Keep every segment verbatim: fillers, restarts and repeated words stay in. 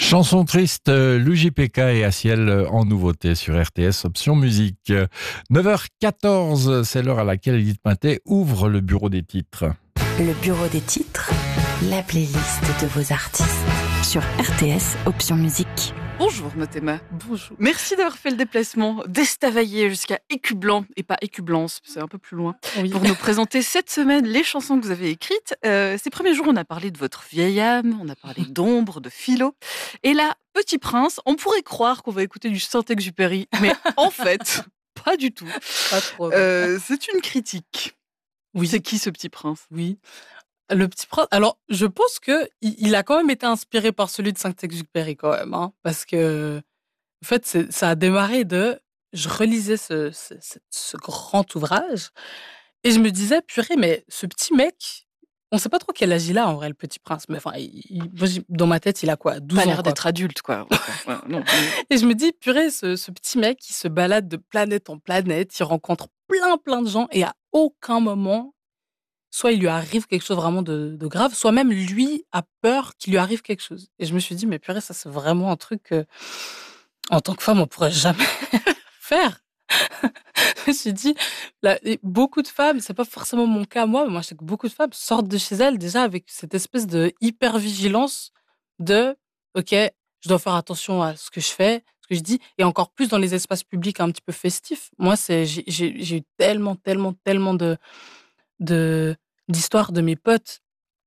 Chanson triste, euh, Lou J P K et Aciel euh, en nouveauté sur R T S Option Musique. neuf heures quatorze, c'est l'heure à laquelle Edith Maté ouvre le bureau des titres. Le bureau des titres, la playlist de vos artistes sur R T S Option Musique. Bonjour Notema. Bonjour. Merci d'avoir fait le déplacement d'Estavayer jusqu'à Écublanc, et pas Écublance, c'est un peu plus loin, Oui. pour nous présenter cette semaine les chansons que vous avez écrites. Euh, ces premiers jours, on a parlé de votre vieille âme, on a parlé d'ombre, de philo. Et là, Petit Prince, on pourrait croire qu'on va écouter du Saint-Exupéry, mais en fait, pas du tout. Pas trop. Euh, c'est une critique. Oui. C'est qui ce Petit Prince? Oui. Le Petit Prince. Alors, je pense que il, il a quand même été inspiré par celui de Saint-Exupéry quand même, hein, parce que en fait, c'est- ça a démarré de. Je relisais ce, ce, ce- ce grand ouvrage et je me disais, purée, mais ce petit mec, on sait pas trop quel âge il a en vrai, le Petit Prince, mais enfin, il- il- moi, j'ai- dans ma tête, il a quoi, douze Pas ans. l'air quoi. d'être adulte, quoi. Ouais, non, Et je me dis, purée, ce, ce petit mec, il se balade de planète en planète, il rencontre plein, plein de gens et à aucun moment, soit il lui arrive quelque chose vraiment de, de grave, soit même lui a peur qu'il lui arrive quelque chose. Et je me suis dit, mais purée, ça c'est vraiment un truc que, en tant que femme, on pourrait jamais faire. Je me suis dit, là, et beaucoup de femmes, c'est pas forcément mon cas moi, mais moi je sais que beaucoup de femmes sortent de chez elles déjà avec cette espèce de hyper-vigilance de, ok, je dois faire attention à ce que je fais, ce que je dis, et encore plus dans les espaces publics un petit peu festifs. Moi, c'est, j'ai, j'ai j'ai eu tellement, tellement, tellement de, de, d'histoires de mes potes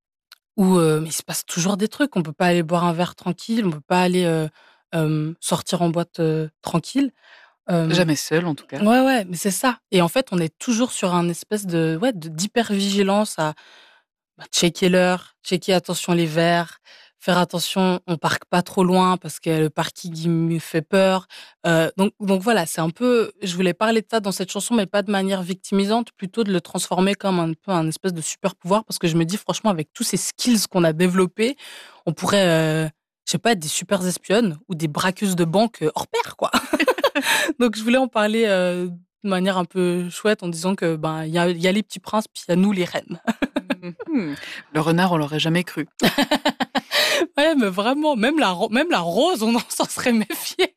où euh, mais il se passe toujours des trucs. On peut pas aller boire un verre tranquille, on peut pas aller euh, euh, sortir en boîte euh, tranquille. Euh, jamais seul, en tout cas. Ouais, ouais, mais c'est ça. Et en fait, on est toujours sur un espèce de, ouais, de- d'hypervigilance à bah, checker l'heure, checker attention les verres, faire attention, on parque pas trop loin parce que le parking il me fait peur. Euh, donc, donc voilà, c'est un peu, je voulais parler de ça dans cette chanson, mais pas de manière victimisante, plutôt de le transformer comme un peu un espèce de super pouvoir parce que je me dis franchement, avec tous ces skills qu'on a développés, on pourrait, euh, je sais pas, être des super espionnes ou des braqueuses de banque euh, hors pair, quoi. Donc, je voulais en parler euh, de manière un peu chouette en disant que ben il y a, il y a les petits princes puis il y a nous les reines. Mhm. Le renard, on l'aurait jamais cru. Ouais, mais vraiment, même la, ro- même la rose, on en s'en serait méfié.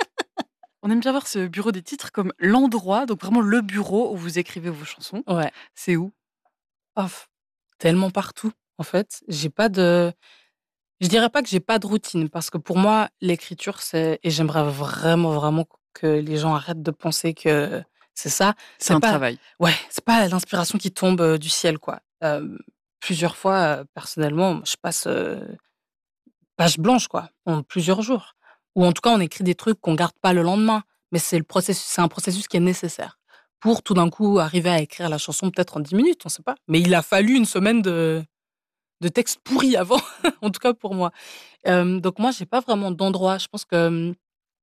On aime bien voir ce bureau des titres comme l'endroit, donc vraiment le bureau où vous écrivez vos chansons. Ouais. C'est où? Oh, pff, tellement partout, en fait. J'ai pas de. Je dirais pas que j'ai pas de routine parce que pour moi, l'écriture, c'est. Et j'aimerais vraiment, vraiment que les gens arrêtent de penser que c'est ça. C'est un pas... travail. Ouais, c'est pas l'inspiration qui tombe euh, du ciel, quoi. Euh, plusieurs fois, euh, personnellement, je passe euh, page blanche, quoi, en plusieurs jours. Ou en tout cas, on écrit des trucs qu'on garde pas le lendemain. Mais c'est le processus, c'est un processus qui est nécessaire pour tout d'un coup arriver à écrire la chanson peut-être en dix minutes, on sait pas. Mais il a fallu une semaine de, de texte pourri avant, en tout cas pour moi. Euh, donc moi, j'ai pas vraiment d'endroit. Je pense que hum,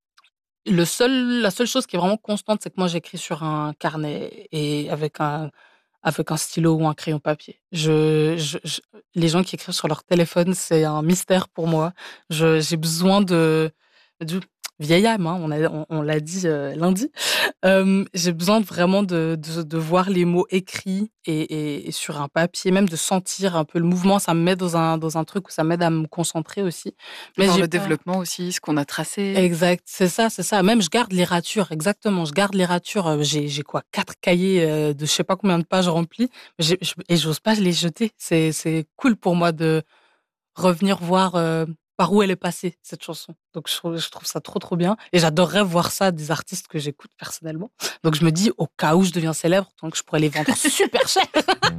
le seul, la seule chose qui est vraiment constante, c'est que moi, j'écris sur un carnet et avec un, avec un stylo ou un crayon papier. Je, je, je- les gens qui écrivent sur leur téléphone, c'est un mystère pour moi. Je, j'ai besoin de, de vieille âme, hein, on, a- on, on l'a dit euh, lundi. Euh, j'ai besoin de vraiment de, de, de voir les mots écrits et, et, et sur un papier, même de sentir un peu le mouvement. Ça me met dans un, dans un truc où ça m'aide à me concentrer aussi. Mais j'ai le pas- développement aussi, ce qu'on a tracé. Exact, c'est ça, c'est ça. Même je garde les ratures, exactement. Je garde les ratures. Euh, J'ai, j'ai quoi, quatre cahiers euh, de je sais pas combien de pages remplies, J'ai- je- et j'ose pas les jeter. C'est, c'est cool pour moi de revenir voir euh, par où elle est passée cette chanson. Donc je trouve, je trouve ça trop trop bien. Et j'adorerais voir ça des artistes que j'écoute personnellement. Donc je me dis au cas où je deviens célèbre, donc je pourrais les vendre super cher.